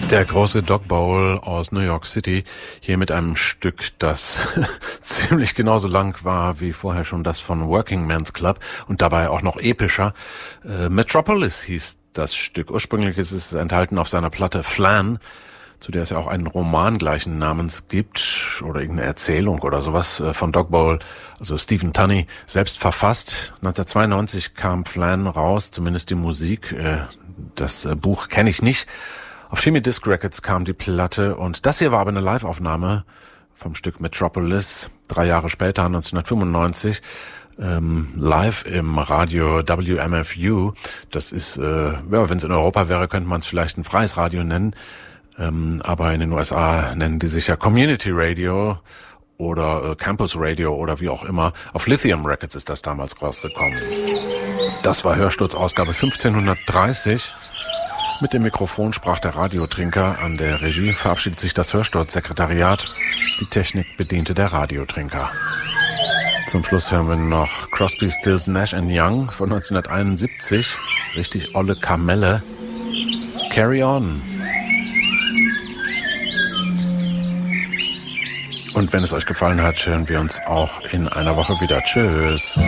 Der große Dog Bowl aus New York City, hier mit einem Stück, das ziemlich genauso lang war wie vorher schon das von Working Men's Club und dabei auch noch epischer. Metropolis hieß das Stück. Ursprünglich ist es enthalten auf seiner Platte Flan, zu der es ja auch einen Roman gleichen Namens gibt oder irgendeine Erzählung oder sowas von Dog Bowl, also Stephen Tunney, selbst verfasst. 1992 kam Flan raus, zumindest die Musik. Das Buch kenne ich nicht. Auf Shimmy Disc Records kam die Platte und das hier war aber eine Live-Aufnahme vom Stück Metropolis, 3 Jahre später, 1995, live im Radio WMFU. Das ist, wenn es in Europa wäre, könnte man es vielleicht ein freies Radio nennen, aber in den USA nennen die sich ja Community Radio oder Campus Radio oder wie auch immer. Auf Lithium Records ist das damals rausgekommen. Das war Hörsturz-Ausgabe 1530. Mit dem Mikrofon sprach der Radiotrinker. An der Regie verabschiedet sich das Hörsturz-Sekretariat. Die Technik bediente der Radiotrinker. Zum Schluss hören wir noch Crosby, Stills, Nash & Young von 1971. Richtig olle Kamelle. Carry on. Und wenn es euch gefallen hat, hören wir uns auch in einer Woche wieder. Tschüss.